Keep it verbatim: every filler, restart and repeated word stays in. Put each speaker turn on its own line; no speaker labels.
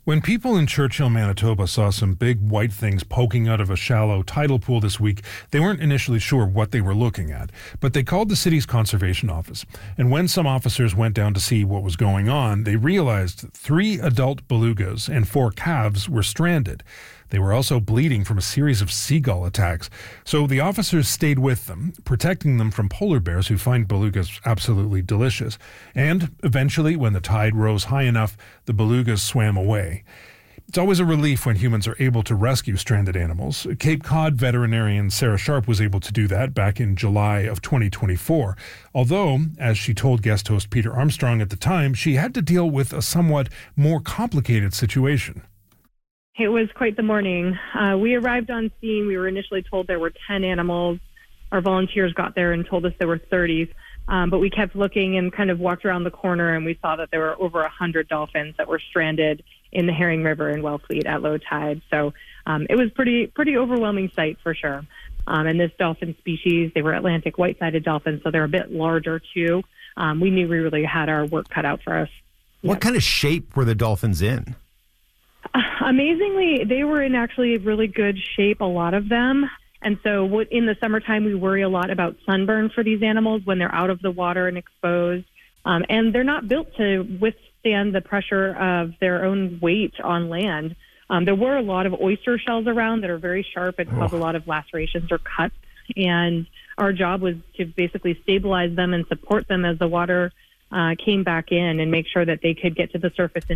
When people in Churchill, Manitoba saw some big white things poking out of a shallow tidal pool this week, they weren't initially sure what they were looking at, but they called the city's conservation office. And when some officers went down to see what was going on, they realized three adult belugas and four calves were stranded. They were also bleeding from a series of seagull attacks. So the officers stayed with them, protecting them from polar bears who find belugas absolutely delicious. And eventually, when the tide rose high enough, the belugas swam away. It's always a relief when humans are able to rescue stranded animals. Cape Cod veterinarian Sarah Sharp was able to do that back in July of twenty twenty-four. Although, as she told guest host Peter Armstrong at the time, she had to deal with a somewhat more complicated situation.
It was quite the morning. Uh, we arrived on scene. We were initially told there were ten animals. Our volunteers got there and told us there were thirty. Um, but we kept looking and kind of walked around the corner, and we saw that there were over one hundred dolphins that were stranded in the Herring River in Wellfleet at low tide. So um, it was pretty pretty overwhelming sight for sure. Um, and this dolphin species, they were Atlantic white-sided dolphins, so they're a bit larger too. Um, we knew we really had our work cut out for us.
What
Yep.
kind of shape were the dolphins in?
Uh, amazingly, they were in actually really good shape, a lot of them. And so what, in the summertime, we worry a lot about sunburn for these animals when they're out of the water and exposed. Um, and they're not built to withstand the pressure of their own weight on land. Um, there were a lot of oyster shells around that are very sharp and cause
Oh.
a lot of lacerations or cuts. And our job was to basically stabilize them and support them as the water uh, came back in and make sure that they could get to the surface and